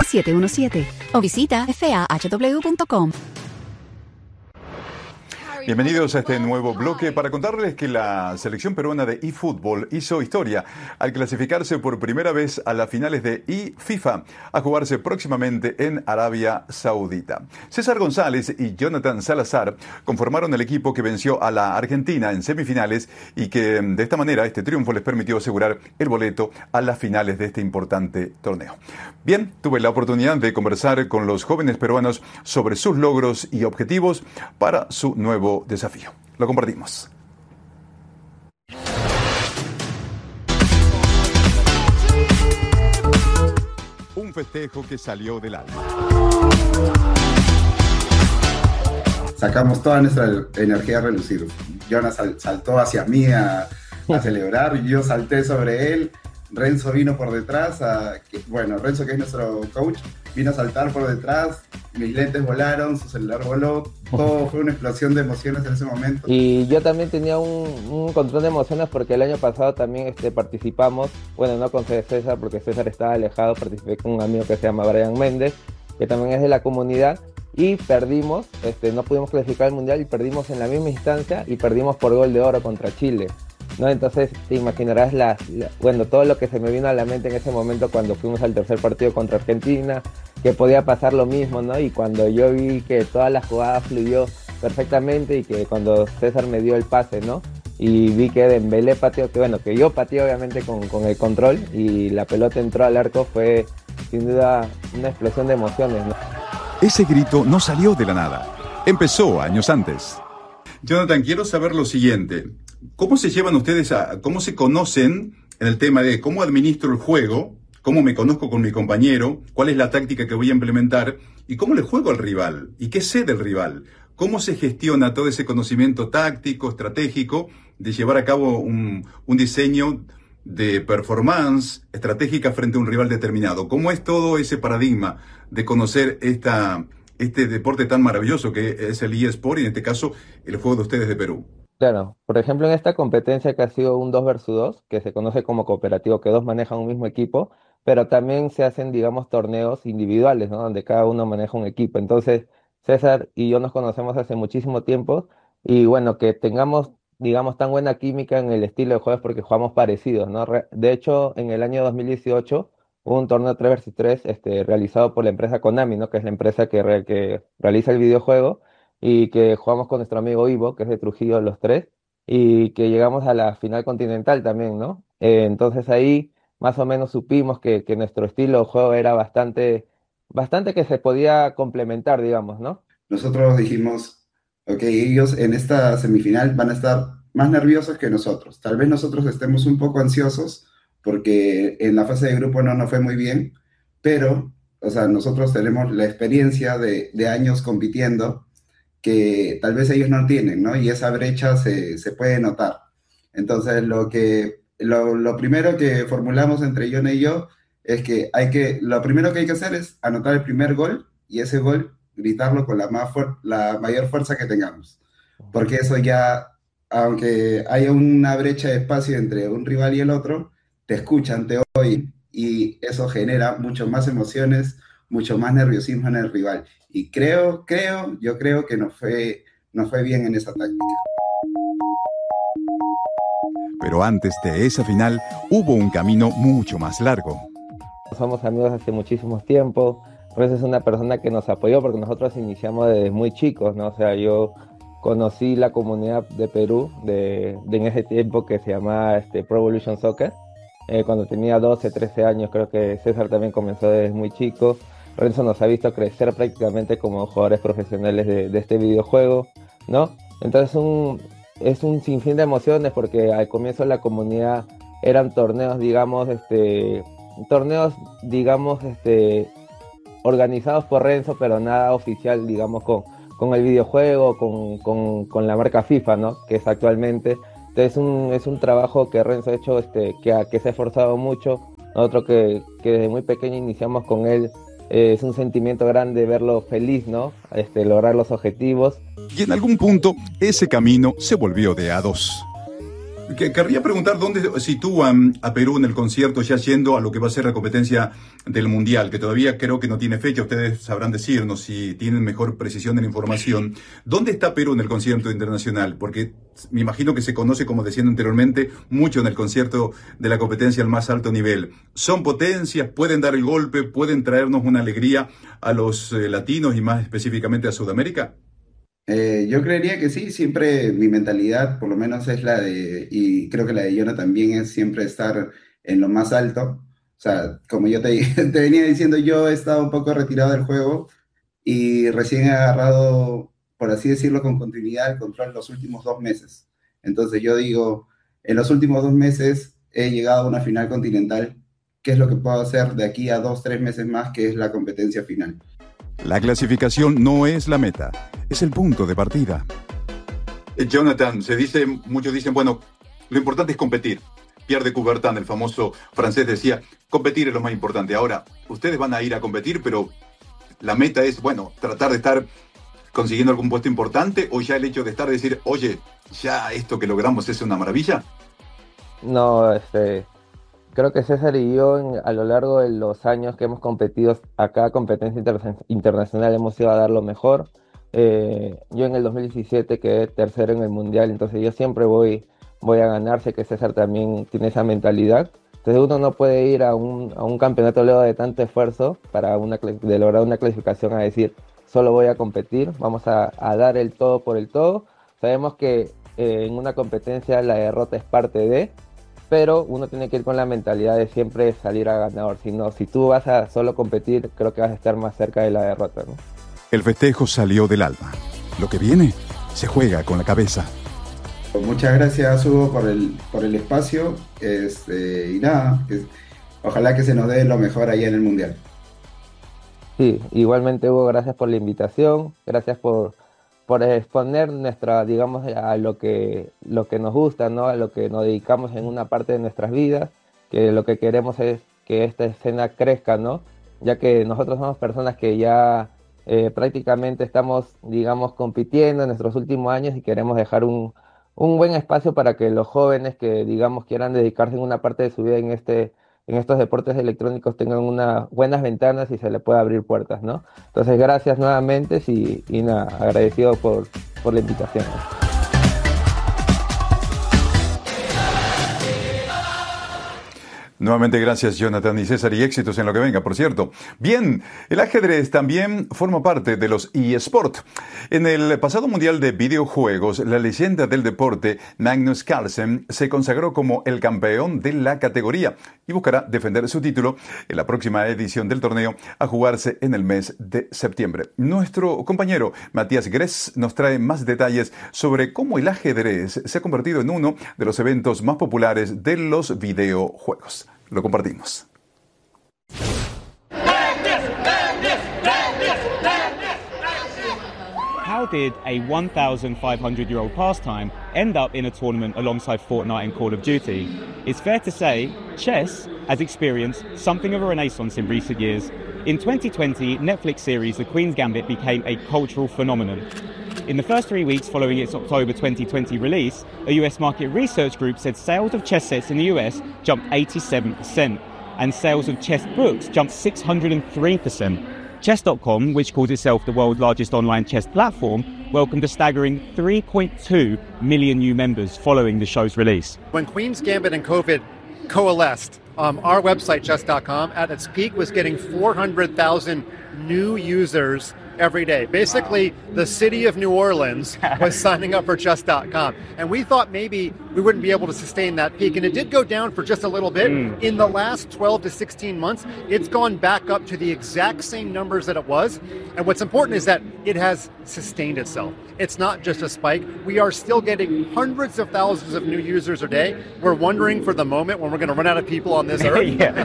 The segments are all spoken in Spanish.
717 o visita fahw.com. Bienvenidos a este nuevo bloque para contarles que la selección peruana de eFootball hizo historia al clasificarse por primera vez a las finales de eFIFA a jugarse próximamente en Arabia Saudita. César González y Jonathan Salazar conformaron el equipo que venció a la Argentina en semifinales y que de esta manera este triunfo les permitió asegurar el boleto a las finales de este importante torneo. Bien, tuve la oportunidad de conversar con los jóvenes peruanos sobre sus logros y objetivos para su nuevo desafío. Lo compartimos. Un festejo que salió del alma. Sacamos toda nuestra energía a relucir. Jonas saltó hacia mí a celebrar, yo salté sobre él, Renzo vino por detrás, Renzo, que es nuestro coach, vino a saltar por detrás, mis lentes volaron, su celular voló, todo fue una explosión de emociones en ese momento. Y yo también tenía un control de emociones porque el año pasado también participamos, no con César porque César estaba alejado, participé con un amigo que se llama Brian Méndez, que también es de la comunidad, y perdimos, no pudimos clasificar al Mundial y perdimos en la misma instancia y perdimos por gol de oro contra Chile, ¿no? Entonces te imaginarás todo lo que se me vino a la mente en ese momento cuando fuimos al tercer partido contra Argentina, que podía pasar lo mismo, ¿no? Y cuando yo vi que toda la jugada fluyó perfectamente y que cuando César me dio el pase, ¿no? Y vi que Dembélé pateó, que yo pateé obviamente con el control y la pelota entró al arco, fue sin duda una explosión de emociones, ¿no? Ese grito no salió de la nada, empezó años antes. Jonathan, quiero saber lo siguiente. ¿Cómo se llevan ustedes cómo se conocen en el tema de cómo administro el juego, cómo me conozco con mi compañero, cuál es la táctica que voy a implementar y cómo le juego al rival y qué sé del rival? ¿Cómo se gestiona todo ese conocimiento táctico, estratégico de llevar a cabo un diseño de performance estratégica frente a un rival determinado? ¿Cómo es todo ese paradigma de conocer este deporte tan maravilloso que es el eSport y en este caso el juego de ustedes de Perú? Claro, por ejemplo en esta competencia que ha sido un 2 versus 2, que se conoce como cooperativo, que dos manejan un mismo equipo, pero también se hacen, digamos, torneos individuales, ¿no? Donde cada uno maneja un equipo. Entonces, César y yo nos conocemos hace muchísimo tiempo y que tengamos, digamos, tan buena química en el estilo de juego es porque jugamos parecidos, ¿no? De hecho, en el año 2018 hubo un torneo 3 versus 3 realizado por la empresa Konami, ¿no? Que es la empresa que realiza el videojuego y que jugamos con nuestro amigo Ivo, que es de Trujillo, los tres, y que llegamos a la final continental también, ¿no? Entonces ahí más o menos supimos que nuestro estilo de juego era bastante que se podía complementar, digamos, ¿no? Nosotros dijimos, ok, ellos en esta semifinal van a estar más nerviosos que nosotros. Tal vez nosotros estemos un poco ansiosos porque en la fase de grupo no nos fue muy bien, pero, nosotros tenemos la experiencia de años compitiendo que tal vez ellos no tienen, ¿no? Y esa brecha se puede notar. Entonces, lo primero que formulamos entre John y yo es que lo primero que hay que hacer es anotar el primer gol y ese gol gritarlo con la mayor fuerza que tengamos. Porque eso ya, aunque haya una brecha de espacio entre un rival y el otro, te escuchan, te oyen y eso genera mucho más emociones, mucho más nerviosismo en el rival. Y yo creo que nos fue bien en esa táctica. Pero antes de esa final, hubo un camino mucho más largo. Somos amigos hace muchísimo tiempo. Renzo es una persona que nos apoyó porque nosotros iniciamos desde muy chicos, ¿no? O sea, yo conocí la comunidad de Perú en ese tiempo que se llamaba Pro Evolution Soccer. Cuando tenía 12, 13 años, creo que César también comenzó desde muy chico. Renzo nos ha visto crecer prácticamente como jugadores profesionales de este videojuego, ¿no? Entonces es un sinfín de emociones porque al comienzo la comunidad eran torneos, digamos, organizados por Renzo, pero nada oficial, digamos, con el videojuego, con la marca FIFA, ¿no? Que es actualmente. Entonces es un trabajo que Renzo ha hecho, que se ha esforzado mucho. Nosotros que desde muy pequeño iniciamos con él, es un sentimiento grande verlo feliz, ¿no? Lograr los objetivos. Y en algún punto, ese camino se volvió de a dos. Querría preguntar dónde sitúan a Perú en el concierto, ya yendo a lo que va a ser la competencia del Mundial, que todavía creo que no tiene fecha. Ustedes sabrán decirnos si tienen mejor precisión de la información. ¿Dónde está Perú en el concierto internacional? Porque me imagino que se conoce, como decían anteriormente, mucho en el concierto de la competencia al más alto nivel. ¿Son potencias? ¿Pueden dar el golpe? ¿Pueden traernos una alegría a los latinos y más específicamente a Sudamérica? Yo creería que sí, siempre mi mentalidad, por lo menos es la de, y creo que la de Jonah también es siempre estar en lo más alto. O sea, como yo te venía diciendo, yo he estado un poco retirado del juego y recién he agarrado, por así decirlo, con continuidad el control los últimos 2 meses. Entonces yo digo, en los últimos 2 meses he llegado a una final continental. ¿Qué es lo que puedo hacer de aquí a 2, 3 meses más, que es la competencia final? La clasificación no es la meta, es el punto de partida. Jonathan, muchos dicen, bueno, lo importante es competir. Pierre de Coubertin, el famoso francés, decía, competir es lo más importante. Ahora, ustedes van a ir a competir, pero la meta es, bueno, tratar de estar consiguiendo algún puesto importante, o ya el hecho de estar, decir, oye, ya esto que logramos es una maravilla. No, creo que César y yo a lo largo de los años que hemos competido a cada competencia internacional hemos ido a dar lo mejor. Yo en el 2017 quedé tercero en el Mundial, entonces yo siempre voy a ganar. Sé que César también tiene esa mentalidad. Entonces uno no puede ir a un campeonato luego de tanto esfuerzo de lograr una clasificación a decir, solo voy a competir, vamos a dar el todo por el todo. Sabemos que en una competencia la derrota es parte de... pero uno tiene que ir con la mentalidad de siempre salir a ganador. Si tú vas a solo competir, creo que vas a estar más cerca de la derrota, ¿no? El festejo salió del alma. Lo que viene se juega con la cabeza. Muchas gracias, Hugo, por el espacio. Y nada, ojalá que se nos dé lo mejor allá en el Mundial. Sí, igualmente, Hugo, gracias por la invitación, gracias por exponer digamos, a lo que nos gusta, ¿no? A lo que nos dedicamos en una parte de nuestras vidas, que lo que queremos es que esta escena crezca, ¿no? Ya que nosotros somos personas que ya prácticamente estamos, digamos, compitiendo en nuestros últimos años y queremos dejar un buen espacio para que los jóvenes que, digamos, quieran dedicarse en una parte de su vida en estos deportes electrónicos tengan unas buenas ventanas y se le pueda abrir puertas, ¿no? Entonces, gracias nuevamente y nada, agradecido por la invitación. Nuevamente gracias, Jonathan y César, y éxitos en lo que venga, por cierto. Bien, el ajedrez también forma parte de los eSport. En el pasado Mundial de Videojuegos, la leyenda del deporte, Magnus Carlsen, se consagró como el campeón de la categoría y buscará defender su título en la próxima edición del torneo a jugarse en el mes de septiembre. Nuestro compañero Matías Gress nos trae más detalles sobre cómo el ajedrez se ha convertido en uno de los eventos más populares de los videojuegos. Lo compartimos. How did a 1,500-year-old pastime end up in a tournament alongside Fortnite and Call of Duty? It's fair to say chess has experienced something of a renaissance in recent years. In 2020, Netflix series The Queen's Gambit became a cultural phenomenon. In the first 3 weeks following its October 2020 release, a US market research group said sales of chess sets in the US jumped 87%, and sales of chess books jumped 603%. Chess.com, which calls itself the world's largest online chess platform, welcomed a staggering 3.2 million new members following the show's release. When Queen's Gambit and COVID coalesced, our website, chess.com, at its peak was getting 400,000 new users every day. Basically, the city of New Orleans was signing up for chess.com. And we thought maybe we wouldn't be able to sustain that peak. And it did go down for just a little bit. In the last 12 to 16 months, it's gone back up to the exact same numbers that it was. And what's important is that it has sustained itself. It's not just a spike. We are still getting hundreds of thousands of new users a day. We're wondering for the moment when we're going to run out of people on this earth. Yeah.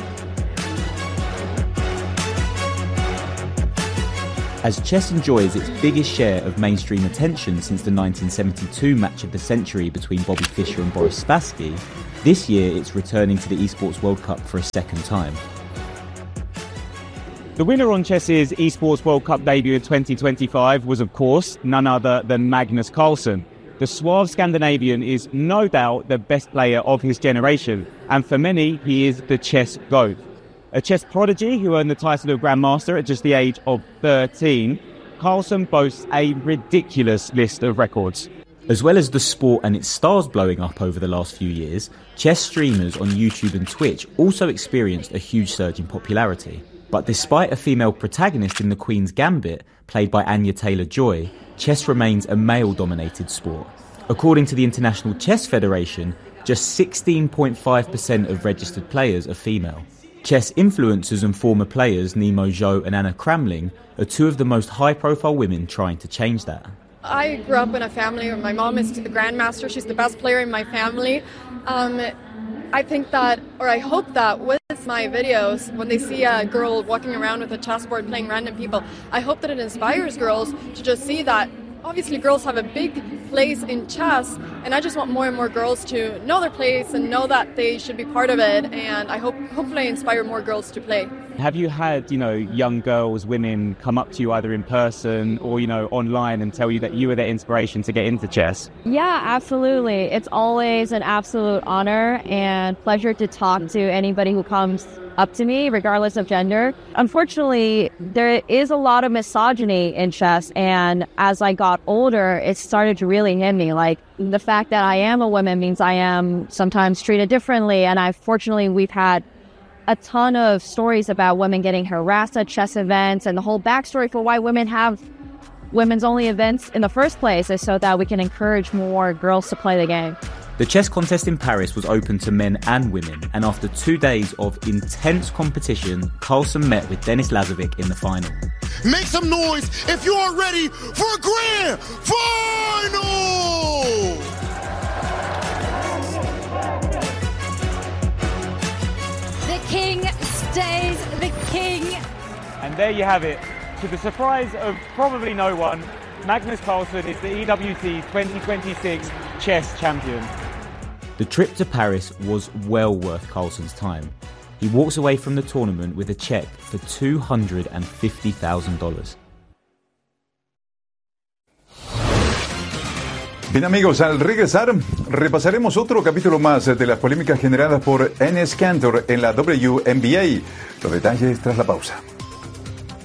As chess enjoys its biggest share of mainstream attention since the 1972 match of the century between Bobby Fischer and Boris Spassky, this year it's returning to the Esports World Cup for a second time. The winner on chess's Esports World Cup debut in 2025 was, of course, none other than Magnus Carlsen. The suave Scandinavian is no doubt the best player of his generation, and for many, he is the chess GOAT. A chess prodigy who earned the title of Grandmaster at just the age of 13, Carlsen boasts a ridiculous list of records. As well as the sport and its stars blowing up over the last few years, chess streamers on YouTube and Twitch also experienced a huge surge in popularity. But despite a female protagonist in The Queen's Gambit, played by Anya Taylor-Joy, chess remains a male-dominated sport. According to the International Chess Federation, just 16.5% of registered players are female. Chess influencers and former players Nemo Zhou and Anna Kramling are two of the most high-profile women trying to change that. I grew up in a family where my mom is the grandmaster. She's the best player in my family. I think that, or I hope that with my videos, when they see a girl walking around with a chessboard playing random people, I hope that it inspires girls to just see that obviously girls have a big place in chess, and I just want more and more girls to know their place and know that they should be part of it, and I hopefully inspire more girls to play. Have you had, young girls, women come up to you either in person or, online and tell you that you were their inspiration to get into chess? Yeah, absolutely. It's always an absolute honor and pleasure to talk to anybody who comes up to me, regardless of gender. Unfortunately, there is a lot of misogyny in chess, and as I got older, it started to really hit me. Like, the fact that I am a woman means I am sometimes treated differently, and we've had a ton of stories about women getting harassed at chess events, and the whole backstory for why women have women's only events in the first place is so that we can encourage more girls to play the game. The chess contest in Paris was open to men and women, and after 2 days of intense competition, Carlsen met with Denis Lazovic in the final. Make some noise if you are ready for a grand final! The king stays the king. And there you have it. To the surprise of probably no one, Magnus Carlsen is the EWC 2026 chess champion. The trip to Paris was well worth Carlsen's time. He walks away from the tournament with a check for $250,000. Bien amigos, al regresar repasaremos otro capítulo más de las polémicas generadas por Enes Kanter en la WNBA. Los detalles tras la pausa.